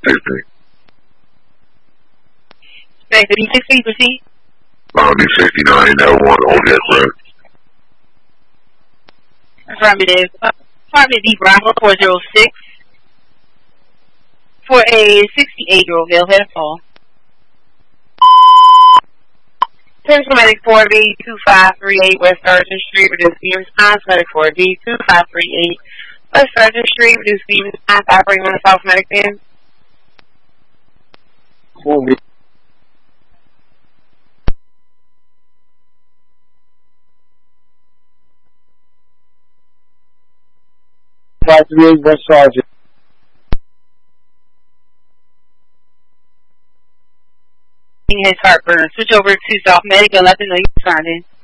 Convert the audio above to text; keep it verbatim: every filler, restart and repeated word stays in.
sixty. Thanks. Did you sixty proceed? Uh, B sixty-nine, that one, oh, yeah, correct. Affirmative. Apartment B Bravo four zero six for a sixty-eight-year-old male had a fall. Attention medic four B two five three eight West Sergeant Street, reduce the response. Medic four B two five three eight West Sergeant Street, reduce the response. Operating on the South Medic Band. four B. five three eight West Sergeant. His heartburn. Switch over to South Medic and let them know you signed in.